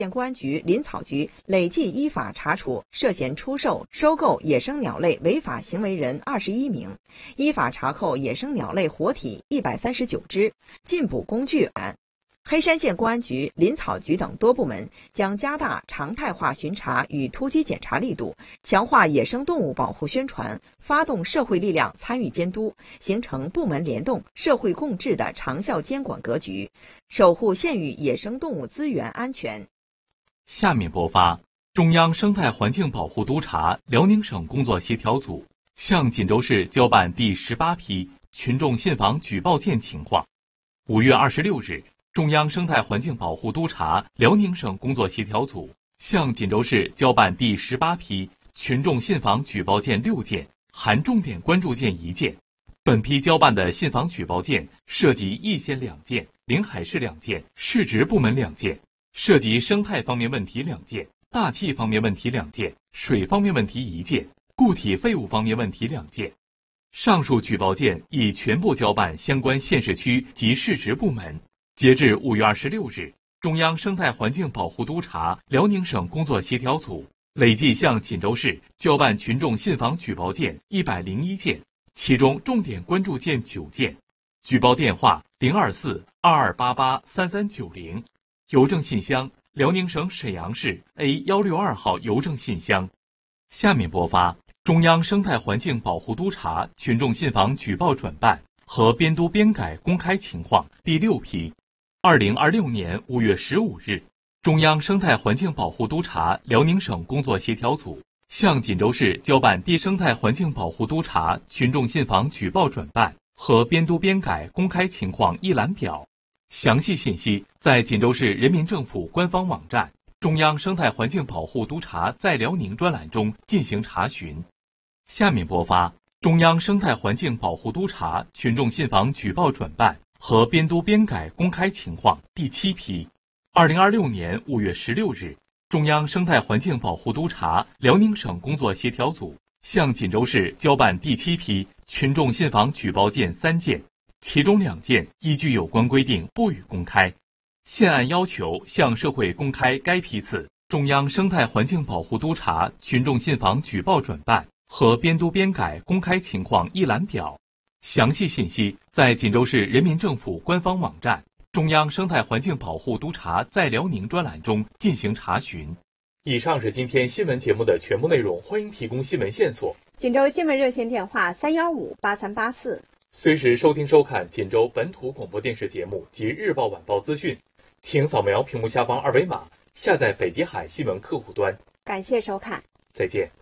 县公安局林草局累计依法查处涉嫌出售、收购野生鸟类违法行为人21名，依法查扣野生鸟类活体139只，禁捕工具案。黑山县公安局、林草局等多部门将加大常态化巡查与突击检查力度，强化野生动物保护宣传，发动社会力量参与监督，形成部门联动、社会共治的长效监管格局，守护县域野生动物资源安全。 下面播发中央生态环境保护督察辽宁省工作协调组向锦州市交办第18批群众信访举报件情况。5月26日，中央生态环境保护督察辽宁省工作协调组向锦州市交办第18批群众信访举报件6件，含重点关注件1件。本批交办的信访举报件涉及易县2件、临海市2件、市直部门2件，涉及生态方面问题2件、大气方面问题2件、水方面问题1件、固体废物方面问题2件。上述举报件已全部交办相关县市区及市直部门。截至5月26日，中央生态环境保护督察辽宁省工作协调组累计向锦州市交办群众信访举报件101件，其中重点关注件9件。举报电话024-2288-3390，邮政信箱辽宁省沈阳市 A162号邮政信箱。下面播发中央生态环境保护督察群众信访举报转办和编督编改公开情况第6批。2026年5月15日，中央生态环境保护督察辽宁省工作协调组向锦州市交办第生态环境保护督察群众信访举报转办和编督编改公开情况一览表。详细信息在锦州市人民政府官方网站中央生态环境保护督察在辽宁专栏中进行查询。下面播发中央生态环境保护督察群众信访举报转办和编督编改公开情况第7批。2026年5月16日，中央生态环境保护督察辽宁省工作协调组向锦州市交办第7批群众信访举报件3件，其中2件依据有关规定不予公开。现按要求向社会公开该批次中央生态环境保护督察群众信访举报转办和编督编改公开情况一览表。详细信息在锦州市人民政府官方网站中央生态环境保护督察在辽宁专栏中进行查询。以上是今天新闻节目的全部内容，欢迎提供新闻线索。 锦州新闻热线电话315-8384。 随时收听收看锦州本土广播电视节目及日报晚报资讯，请扫描屏幕下方2维码下载北极海新闻客户端。 感谢收看， 再见。